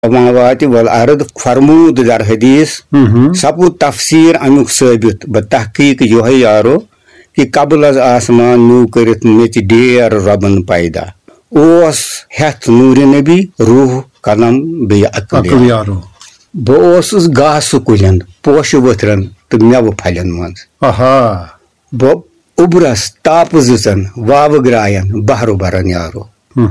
السماوات والارض فرمود در حدیث سپو تفسیر امیک ثابت بتحقیق یہ یارو کہ قبل از آسمان نو کرت میچ ڈیر ربن پیدا اوس ہتھ نور نبی روح قلم بی عقل یارو بہس گاس کلین پوش ورن تو میو پھلن من بہ ابرس تاپ زن واو گرائن بہر برن یارو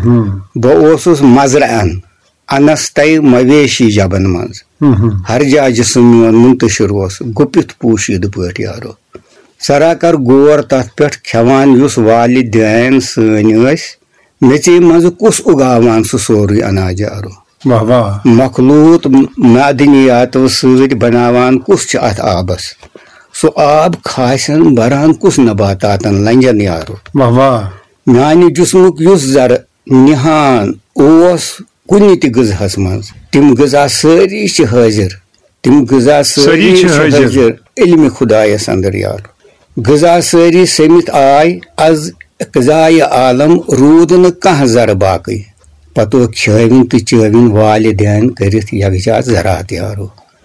بہس مزرعن انس تی مویشی جبن من ہر جا جسم میون منتشر گپت پوشید پٹ یارو سرا کر غور تت پہ کھوان اس والدین سن میچے مز کس اگاوان سہ سوری اناج یارو مخلوط معدنیاتو ست بناوان کس ات آبس سہ آب کھاسن بران کس نباتاتن لنجن یارو میانہ جسمک اس زر نہان اوس کن تہ غذہس من تم غذا ساری حاضر تم غذا ساری حاضر علم خدایس اندر یارو غذا ساری سمت آئی از غذائے عالم رود نہ زر باقی پتو کھوین تو چوین والدین کرت یکجا زراعت یارو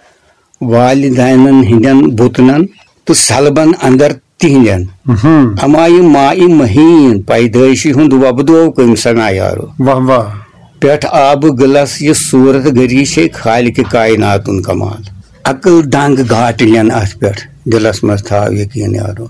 والدین ہندین بتنن تو سلبن اندر تہندین امائی مائی مہین پیدائشی ہند وبدو کم سنا یارو پیٹھ آب گلس یہ صورت گری سے خالق کائنات ان کمال عقل دنگ گھاٹ لین ات پہ دلس مز تھاو یقین یارو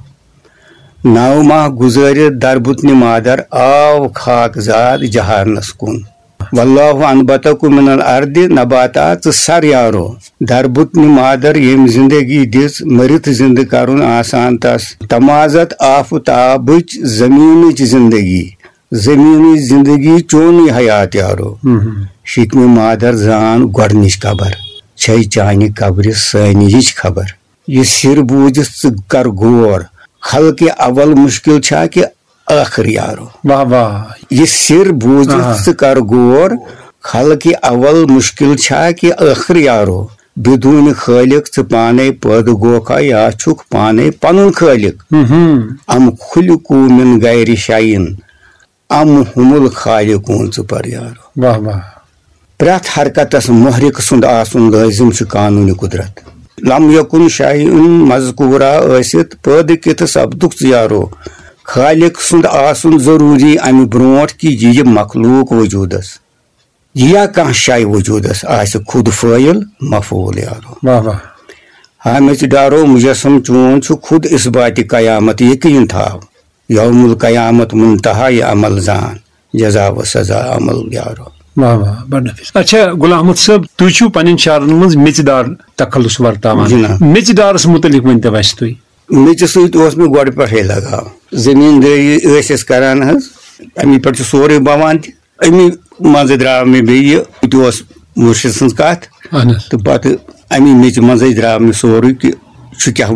9 ماہ گزر دربتن مادر آو خاک زاد جہانس کن واللہ انبتکم من الارض نباتات سر یارو دربتن مادر یم زندگی دس مرت زند کرن آسان تس تمازت آفتابچ زمینچ زندگی زمینی زندگی چونی حیات یارو شکم مادر زان گۄڈنِچ خبر چھے چانہ قبر سانیچ خبر یہ سر بوجھ کر غور خلق اول مشکل چھا کہ آخر یارو یہ سر بوجھ کر غور خلق اول مشکل چھا کہ آخر یارو بدون خالق ث پانے پید گوکھا یا چھک پانے پنن خالق ام خلقو من غیر شعین ام ہم الخالقون ثر یارو پریت حرکتس محرک سند آسن لازم قانون قدرت لم یکن شعین مذکورہ ٲسِتھ پید کت سپدک یارو خالق سند آسن ضروری امہ برونٹ کہ یہ مخلوق وجودس یا کانٛہہ شے وجودس آسہ خود فٲعل مفعول یارو حامد ڈارو مجسم چون چھ خود اثبات قیامت یقین تھاو یوم القیامت منتہا یہ عمل زان جزا و سزا عمل یارو بڑ نفیس اچھا غلام احمد صاحب تھی چھو پنن شعرن من میچ دار تخلص ورتاوان میچ دارس متعلق ونتو اس تھی میچ سۭتۍ اوس مےٚ گۄڈٕ پٮ۪ٹھَے لگاو زٔمیٖندٲری ٲسۍ أسۍ کران حظ امی پٮ۪ٹھ چھُ سورُے بَوان تہِ امی منٛزٕ درٛاو مےٚ بیٚیہِ یہِ تہِ اوس مُرشِد سٕنٛز کتھ تہٕ پتہٕ امی میچہِ منٛزٕے درٛاو مےٚ سورُے کہِ چھُ کیٛاہ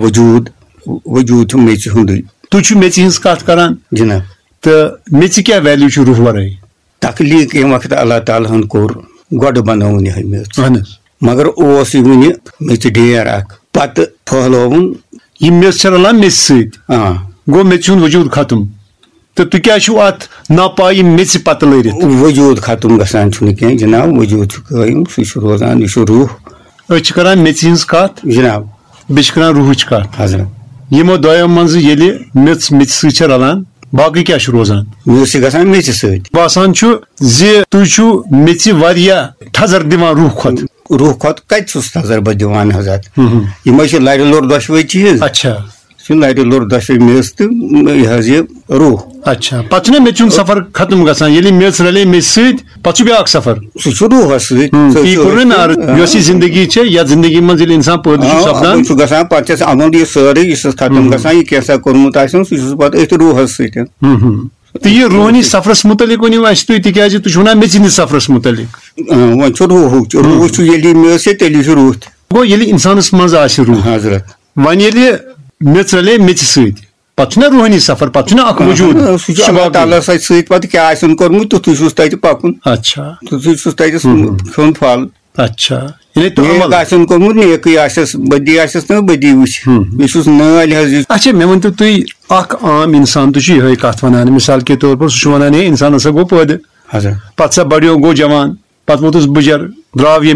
وجوٗد چھُ میچہِ ہُنٛدُے تُہۍ چھِو میژِ ہٕنٛز کتھ کران جناب تہٕ میژِ کیٛاہ ویلیوٗ چھُ روح ورٲے تخلیٖق ییٚمہِ وقتہٕ اللہ تعالیٰ ہن کوٚر گۄڈٕ بنٲوٕن یِہے میٚژ مگر اوس یہِ وُنہِ میژِ ڈیر اکھ پتہٕ پھٔہلووُن یہ میژ چھِ رلان میژِ سۭتۍ گوٚو میژِ ہُنٛد وجوٗد ختم تہٕ تُہۍ کیٛازِ چھِو اتھ ناپایہِ میژِ پتہٕ لٲرِتھ وجوٗد ختم گژھان چھُنہٕ کینٛہہ جناب وجوٗد چھُ قٲیِم سُہ چھُ روزان یہِ چھُ روح أسۍ چھِ کران میژِ ہٕنٛز کتھ جناب بیٚیہِ چھِ کران روحٕچ کتھ حضرت یِمو دۄیو منٛزٕ ییٚلہِ میژ میژِ سۭتۍ چھِ رلان باقٕے کیٛاہ چھُ روزان میژ چھِ گژھان میژِ سۭتۍ باسان چھُ زِ تُہۍ چھِو میژِ واریاہ تھزر دِوان روح کھۄتہٕ روح کھۄتہٕ کتہِ چھُس تھزر بہٕ دِوان حضرت یِمے چھِ لرِ لوٚر دۄشوے چیٖز اچھا چھُ لرِ لوٚر دۄشوے میژ تہٕ یہِ حظ یہِ روح اچھا پتہٕ چھُنہ میژِ ہُنٛد سفر ختم گژھان ییٚلہِ میژ رلے میژِ سۭتۍ پتہٕ چھُ بیاکھ سفر سُہ چھُ روحس سۭتۍ یہِ کوٚر مےٚ عرض یۄس یہِ زندگی چھِ یتھ زندگی منٛز ییٚلہِ انسان پٲدٕ چھُ سپدان چھُ گژھان پتہٕ چھس عمل یہِ سٲرٕے یہِ چھس ختم گژھان یہِ کیٛاہ سا کوٚرمُت آسن سُہ چھُس پتہٕ أتھۍ روحس سۭتۍ تہٕ یہِ روحٲنی سفرس متعلق ؤنِو اَسہِ تُہۍ تِکیٛازِ تُہۍ چھِو ونان میژِ ہٕنٛدِس سفرس متعلق وۄنۍ چھُ روحُک روح چھُ ییٚلہِ میژ چھِ تیٚلی چھُ روح تہِ گوٚو ییٚلہِ انسانس منٛز آسہِ روح حضرت وۄنۍ ییٚلہِ میژ رلے میژِ سۭتۍ پتہٕ چھُنہ روحٲنی سفر پتہٕ چھُنہ اکھ وجوٗد سُہ چھُ اللہ تعالیٰ سۭتۍ پتہٕ کیٛاہ آسن کوٚرمُت تیُتھُے چھُس تتہِ پکُن اچھا تیُتھُے چھُس تتہِ کھیوٚن پھل اچھا نیک آسن کوٚرمُت نیکٕے آسٮ۪س بدی آسٮ۪س نہٕ بدی وٕچھ بیٚیہِ چھُس نٲلۍ حظ اچھا مےٚ ؤنۍتو تُہۍ اکھ عام انسان تُہۍ چھِو یِہے کتھ ونان مثال کے طور پر سُہ چھُ ونان ہے انسان ہسا گوٚو پٲدٕ حضرت پتہٕ سا بڑیو گوٚو جوان پتہٕ ووتُس بٕجر درٛاو